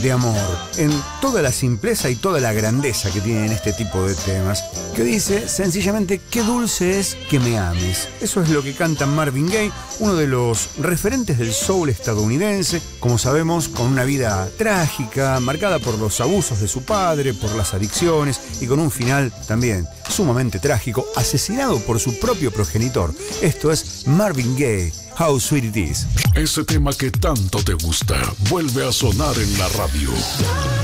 de amor, en toda la simpleza y toda la grandeza que tienen este tipo de temas, que dice sencillamente: qué dulce es que me ames. Eso es lo que canta Marvin Gaye, uno de los referentes del soul estadounidense, como sabemos, con una vida trágica, marcada por los abusos de su padre, por las adicciones y con un final también sumamente trágico, asesinado por su propio progenitor. Esto es Marvin Gaye, How Sweet It Is. Ese tema que tanto te gusta vuelve a sonar en la radio.